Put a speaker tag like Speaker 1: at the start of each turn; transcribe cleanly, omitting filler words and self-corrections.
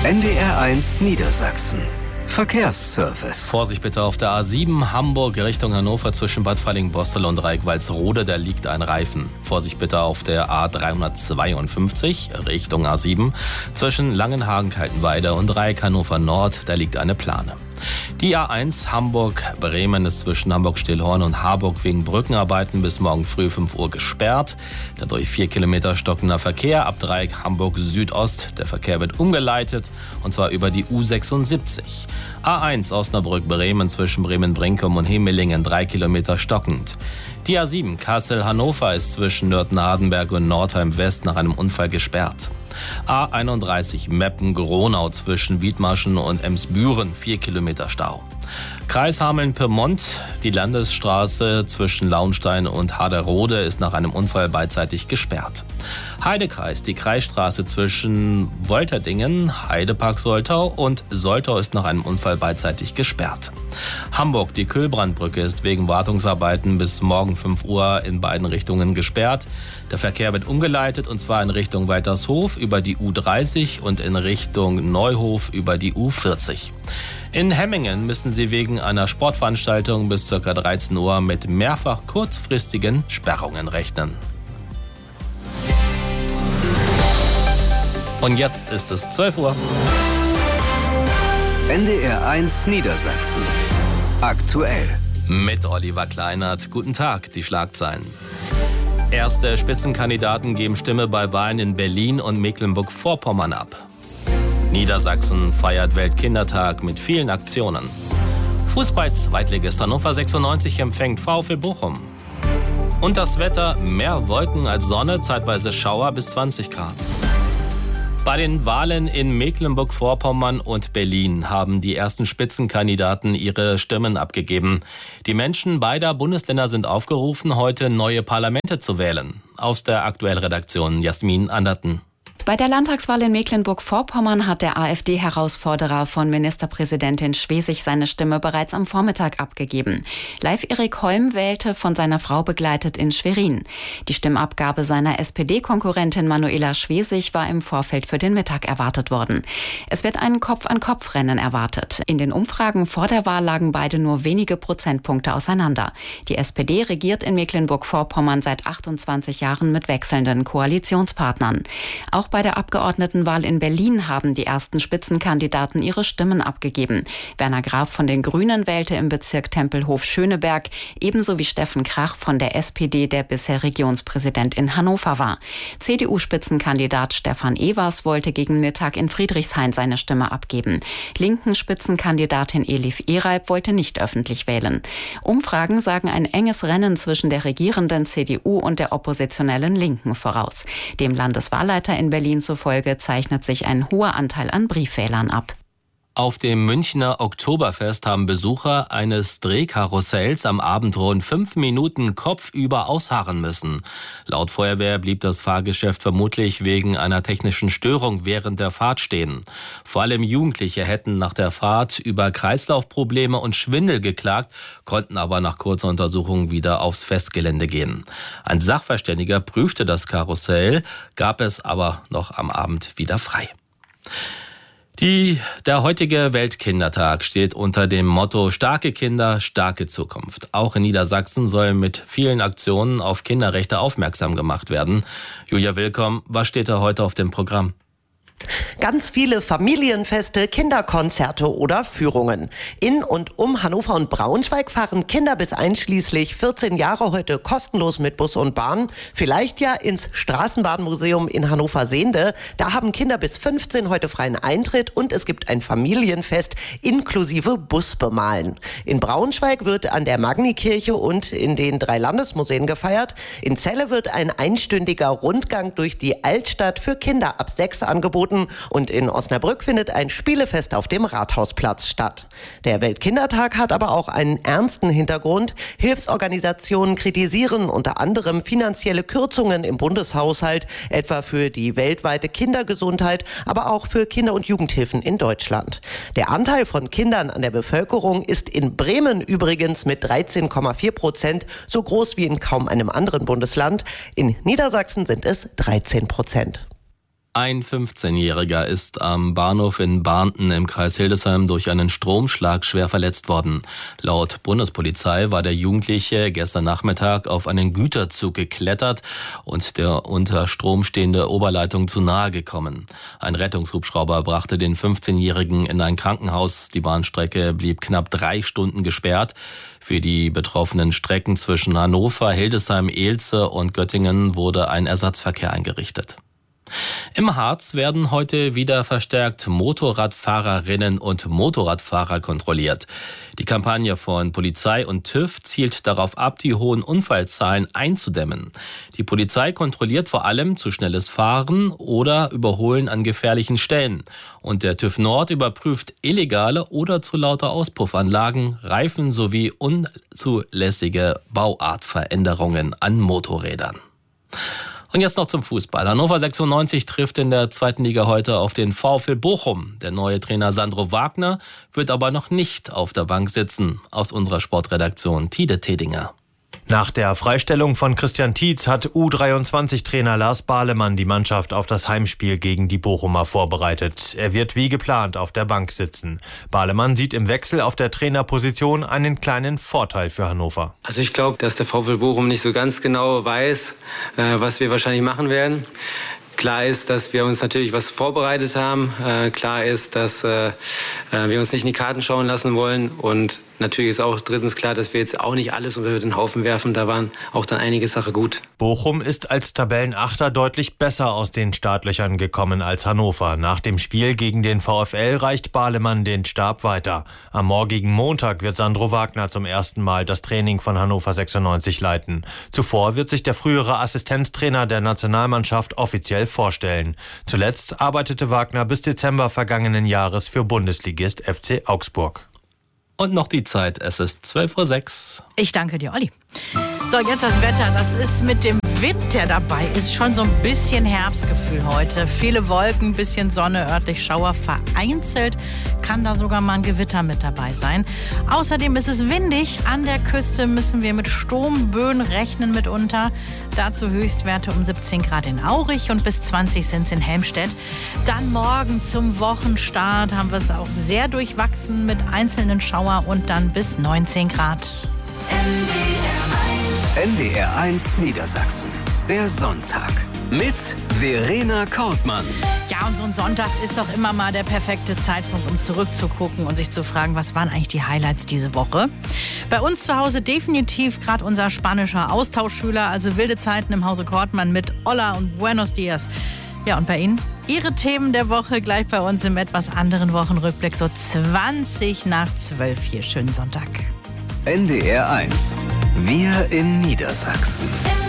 Speaker 1: NDR1 Niedersachsen. Verkehrsservice.
Speaker 2: Vorsicht bitte auf der A7 Hamburg Richtung Hannover zwischen Bad Falling-Bostel und Reickwaldsrode, da liegt ein Reifen. Vorsicht bitte auf der A352 Richtung A7 zwischen Langenhagen-Kaltenweide und Reik Hannover Nord, da liegt eine Plane. Die A1 Hamburg-Bremen ist zwischen Hamburg-Stillhorn und Harburg wegen Brückenarbeiten bis morgen früh 5 Uhr gesperrt. Dadurch 4 Kilometer stockender Verkehr ab Dreieck Hamburg Südost. Der Verkehr wird umgeleitet und zwar über die U76. A1 Osnabrück-Bremen zwischen Bremen-Brinkum und Hemelingen 3 Kilometer stockend. Die A7 Kassel-Hannover ist zwischen Nürten-Hardenberg und Nordheim-West nach einem Unfall gesperrt. A31 Meppen-Gronau zwischen Wiedmarschen und Emsbüren 4 Kilometer Stau. Kreis Hameln-Pyrmont, die Landesstraße zwischen Launstein und Haderode ist nach einem Unfall beidseitig gesperrt. Heidekreis, die Kreisstraße zwischen Wolterdingen, Heidepark Soltau und Soltau ist nach einem Unfall beidseitig gesperrt. Hamburg, die Kühlbrandbrücke ist wegen Wartungsarbeiten bis morgen 5 Uhr in beiden Richtungen gesperrt. Der Verkehr wird umgeleitet und zwar in Richtung Weitershof über die U30 und in Richtung Neuhof über die U40. In Hemmingen müssen Sie wegen einer Sportveranstaltung bis ca. 13 Uhr mit mehrfach kurzfristigen Sperrungen rechnen. Und jetzt ist es 12 Uhr.
Speaker 1: NDR1 Niedersachsen. Aktuell.
Speaker 2: Mit Oliver Kleinert. Guten Tag, die Schlagzeilen. Erste Spitzenkandidaten geben Stimme bei Wahlen in Berlin und Mecklenburg-Vorpommern ab. Niedersachsen feiert Weltkindertag mit vielen Aktionen. Fußball-Zweitligist Hannover 96 empfängt VfL Bochum. Und das Wetter, mehr Wolken als Sonne, zeitweise Schauer bis 20 Grad. Bei den Wahlen in Mecklenburg-Vorpommern und Berlin haben die ersten Spitzenkandidaten ihre Stimmen abgegeben. Die Menschen beider Bundesländer sind aufgerufen, heute neue Parlamente zu wählen. Aus der Aktuellredaktion Jasmin Anderten.
Speaker 3: Bei der Landtagswahl in Mecklenburg-Vorpommern hat der AfD-Herausforderer von Ministerpräsidentin Schwesig seine Stimme bereits am Vormittag abgegeben. Live Erik Holm wählte, von seiner Frau begleitet, in Schwerin. Die Stimmabgabe seiner SPD-Konkurrentin Manuela Schwesig war im Vorfeld für den Mittag erwartet worden. Es wird ein Kopf-an-Kopf-Rennen erwartet. In den Umfragen vor der Wahl lagen beide nur wenige Prozentpunkte auseinander. Die SPD regiert in Mecklenburg-Vorpommern seit 28 Jahren mit wechselnden Koalitionspartnern. Auch bei der Abgeordnetenwahl in Berlin haben die ersten Spitzenkandidaten ihre Stimmen abgegeben. Werner Graf von den Grünen wählte im Bezirk Tempelhof-Schöneberg, ebenso wie Steffen Krach von der SPD, der bisher Regionspräsident in Hannover war. CDU-Spitzenkandidat Stefan Evers wollte gegen Mittag in Friedrichshain seine Stimme abgeben. Linken Spitzenkandidatin Elif Ereib wollte nicht öffentlich wählen. Umfragen sagen ein enges Rennen zwischen der regierenden CDU und der oppositionellen Linken voraus. Dem Landeswahlleiter in Berlin zufolge zeichnet sich ein hoher Anteil an Briefwählern ab.
Speaker 2: Auf dem Münchner Oktoberfest haben Besucher eines Drehkarussells am Abend rund 5 Minuten kopfüber ausharren müssen. Laut Feuerwehr blieb das Fahrgeschäft vermutlich wegen einer technischen Störung während der Fahrt stehen. Vor allem Jugendliche hätten nach der Fahrt über Kreislaufprobleme und Schwindel geklagt, konnten aber nach kurzer Untersuchung wieder aufs Festgelände gehen. Ein Sachverständiger prüfte das Karussell, gab es aber noch am Abend wieder frei. Der heutige Weltkindertag steht unter dem Motto Starke Kinder, starke Zukunft. Auch in Niedersachsen soll mit vielen Aktionen auf Kinderrechte aufmerksam gemacht werden. Julia Willkomm, was steht da heute auf dem Programm?
Speaker 4: Ganz viele Familienfeste, Kinderkonzerte oder Führungen. In und um Hannover und Braunschweig fahren Kinder bis einschließlich 14 Jahre heute kostenlos mit Bus und Bahn. Vielleicht ja ins Straßenbahnmuseum in Hannover-Sehnde. Da haben Kinder bis 15 heute freien Eintritt und es gibt ein Familienfest inklusive Busbemalen. In Braunschweig wird an der Magnikirche und in den 3 Landesmuseen gefeiert. In Celle wird ein einstündiger Rundgang durch die Altstadt für Kinder ab 6 angeboten. Und in Osnabrück findet ein Spielefest auf dem Rathausplatz statt. Der Weltkindertag hat aber auch einen ernsten Hintergrund. Hilfsorganisationen kritisieren unter anderem finanzielle Kürzungen im Bundeshaushalt, etwa für die weltweite Kindergesundheit, aber auch für Kinder- und Jugendhilfen in Deutschland. Der Anteil von Kindern an der Bevölkerung ist in Bremen übrigens mit 13,4% so groß wie in kaum einem anderen Bundesland. In Niedersachsen sind es 13%.
Speaker 2: Ein 15-Jähriger ist am Bahnhof in Barnten im Kreis Hildesheim durch einen Stromschlag schwer verletzt worden. Laut Bundespolizei war der Jugendliche gestern Nachmittag auf einen Güterzug geklettert und der unter Strom stehende Oberleitung zu nahe gekommen. Ein Rettungshubschrauber brachte den 15-Jährigen in ein Krankenhaus. Die Bahnstrecke blieb knapp 3 Stunden gesperrt. Für die betroffenen Strecken zwischen Hannover, Hildesheim, Elze und Göttingen wurde ein Ersatzverkehr eingerichtet. Im Harz werden heute wieder verstärkt Motorradfahrerinnen und Motorradfahrer kontrolliert. Die Kampagne von Polizei und TÜV zielt darauf ab, die hohen Unfallzahlen einzudämmen. Die Polizei kontrolliert vor allem zu schnelles Fahren oder Überholen an gefährlichen Stellen. Und der TÜV Nord überprüft illegale oder zu laute Auspuffanlagen, Reifen sowie unzulässige Bauartveränderungen an Motorrädern. Und jetzt noch zum Fußball. Hannover 96 trifft in der 2. Liga heute auf den VfL Bochum. Der neue Trainer Sandro Wagner wird aber noch nicht auf der Bank sitzen. Aus unserer Sportredaktion Tide Tedinger.
Speaker 5: Nach der Freistellung von Christian Tietz hat U23-Trainer Lars Bahlemann die Mannschaft auf das Heimspiel gegen die Bochumer vorbereitet. Er wird wie geplant auf der Bank sitzen. Bahlemann sieht im Wechsel auf der Trainerposition einen kleinen Vorteil für Hannover.
Speaker 6: Also ich glaube, dass der VfL Bochum nicht so ganz genau weiß, was wir wahrscheinlich machen werden. Klar ist, dass wir uns natürlich was vorbereitet haben. Klar ist, dass wir uns nicht in die Karten schauen lassen wollen. Und natürlich ist auch drittens klar, dass wir jetzt auch nicht alles unter den Haufen werfen. Da waren auch dann einige Sachen gut.
Speaker 5: Bochum ist als Tabellenachter deutlich besser aus den Startlöchern gekommen als Hannover. Nach dem Spiel gegen den VfL reicht Bahlemann den Stab weiter. Am morgigen Montag wird Sandro Wagner zum ersten Mal das Training von Hannover 96 leiten. Zuvor wird sich der frühere Assistenztrainer der Nationalmannschaft offiziell vorstellen. Zuletzt arbeitete Wagner bis Dezember vergangenen Jahres für Bundesligist FC Augsburg.
Speaker 2: Und noch die Zeit, es ist 12:06 Uhr.
Speaker 7: Ich danke dir, Olli. So, jetzt das Wetter. Das ist mit dem Wind, der dabei ist, schon so ein bisschen Herbstgefühl heute. Viele Wolken, bisschen Sonne, örtlich Schauer. Vereinzelt kann da sogar mal ein Gewitter mit dabei sein. Außerdem ist es windig. An der Küste müssen wir mit Sturmböen rechnen mitunter. Dazu Höchstwerte um 17 Grad in Aurich und bis 20 sind es in Helmstedt. Dann morgen zum Wochenstart haben wir es auch sehr durchwachsen mit einzelnen Schauer und dann bis 19 Grad.
Speaker 1: NDR 1 Niedersachsen. Der Sonntag. Mit Verena Kortmann.
Speaker 7: Ja, und so ein Sonntag ist doch immer mal der perfekte Zeitpunkt, um zurückzugucken und sich zu fragen, was waren eigentlich die Highlights diese Woche? Bei uns zu Hause definitiv gerade unser spanischer Austauschschüler, also wilde Zeiten im Hause Kortmann mit Hola und Buenos Dias. Ja, und bei Ihnen? Ihre Themen der Woche gleich bei uns im etwas anderen Wochenrückblick, so 20:12 hier. Schönen Sonntag.
Speaker 1: NDR 1. Wir in Niedersachsen.